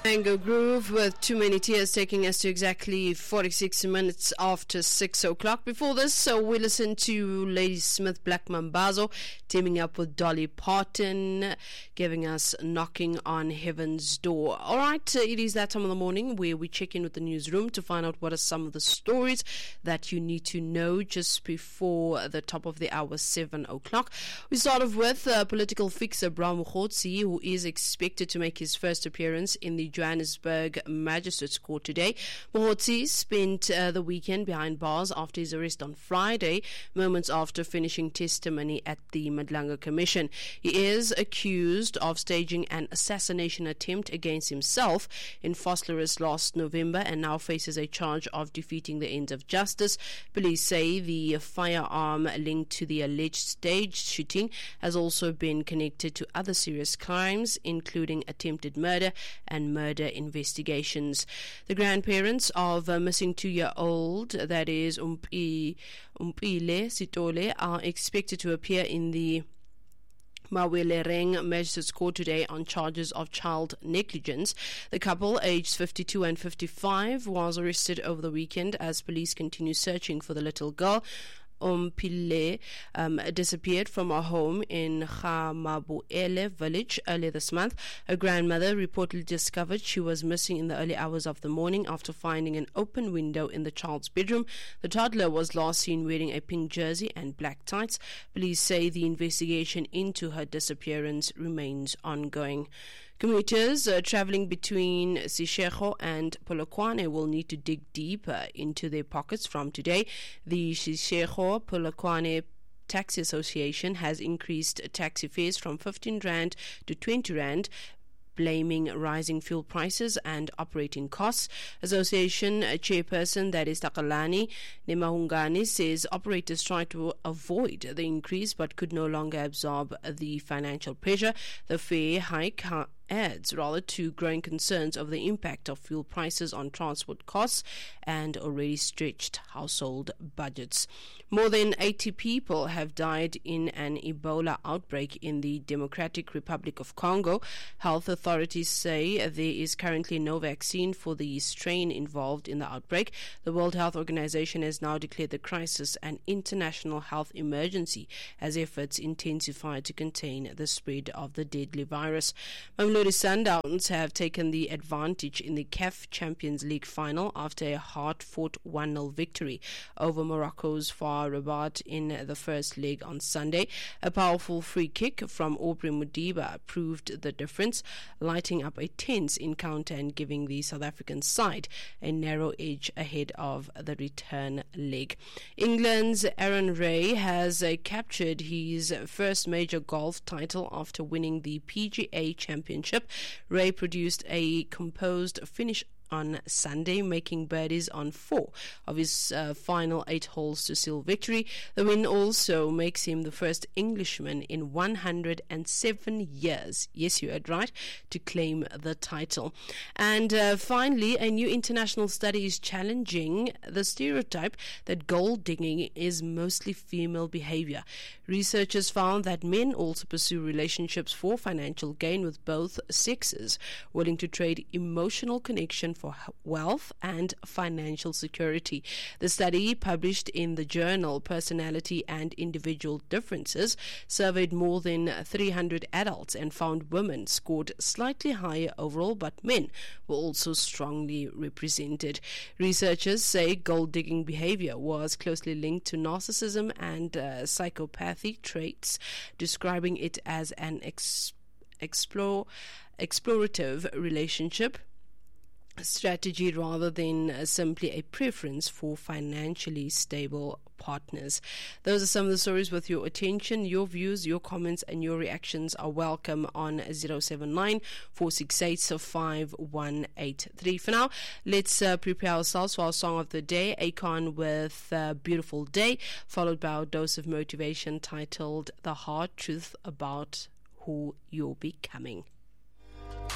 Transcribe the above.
Mango Groove with Too Many Tears, taking us to exactly 46 minutes after 6 o'clock. Before this, so we listened to Ladysmith Black Mambazo teaming up with Dolly Parton, giving us Knocking on Heaven's Door. All right, it is that time of the morning where we check in with the newsroom to find out what are some of the stories that you need to know just before the top of the hour, 7 o'clock. We start off with political fixer Bra Mokhotsi, who is expected to make his first appearance in the Johannesburg Magistrates Court today. Mokhotsi spent the weekend behind bars after his arrest on Friday, moments after finishing testimony at the Madlanga Commission. He is accused of staging an assassination attempt against himself in Vosloorus last November and now faces a charge of defeating the ends of justice. Police say the firearm linked to the alleged staged shooting has also been connected to other serious crimes, including attempted murder and murder investigations. The grandparents of a missing 2-year-old, that is Umpile Sitole, are expected to appear in the Mawelereng Magistrates Court today on charges of child negligence. The couple, aged 52 and 55, was arrested over the weekend as police continue searching for the little girl. Umpile disappeared from her home in Khamabuele village earlier this month. Her grandmother reportedly discovered she was missing in the early hours of the morning after finding an open window in the child's bedroom. The toddler was last seen wearing a pink jersey and black tights. Police say the investigation into her disappearance remains ongoing. Commuters traveling between Seshego and Polokwane will need to dig deeper into their pockets from today. The Seshego Polokwane Taxi Association has increased taxi fares from 15 Rand to 20 Rand, blaming rising fuel prices and operating costs. Association chairperson, that is Takalani Nemahungani, says operators try to avoid the increase but could no longer absorb the financial pressure. The fare hike adds rather to growing concerns of the impact of fuel prices on transport costs and already stretched household budgets. More than 80 people have died in an Ebola outbreak in the Democratic Republic of Congo. Health authorities say there is currently no vaccine for the strain involved in the outbreak. The World Health Organization has now declared the crisis an international health emergency as efforts intensify to contain the spread of the deadly virus. Mamelodi Sundowns have taken the advantage in the CAF Champions League final after a hard-fought 1-0 victory over Morocco's FAR Rabat in the first leg on Sunday. A powerful free kick from Aubrey Mudiba proved the difference, lighting up a tense encounter and giving the South African side a narrow edge ahead of the return leg. England's Aaron Ray has captured his first major golf title after winning the PGA Championship. Ray produced a composed finish on Sunday, making birdies on 4 of his final 8 holes to seal victory. The win also makes him the first Englishman in 107 years, yes, you heard right, to claim the title. And finally, a new international study is challenging the stereotype that gold digging is mostly female behavior. Researchers found that men also pursue relationships for financial gain with both sexes, willing to trade emotional connection for wealth and financial security. The study, published in the journal Personality and Individual Differences, surveyed more than 300 adults and found women scored slightly higher overall, but men were also strongly represented. Researchers say gold-digging behavior was closely linked to narcissism and psychopathy traits, describing it as an explorative relationship strategy rather than simply a preference for financially stable partners. Those are some of the stories with your attention. Your views, your comments and your reactions are welcome on 079-468-5183. For now, let's prepare ourselves for our song of the day, Akon with Beautiful Day, followed by a dose of motivation titled The Hard Truth About Who You're Becoming.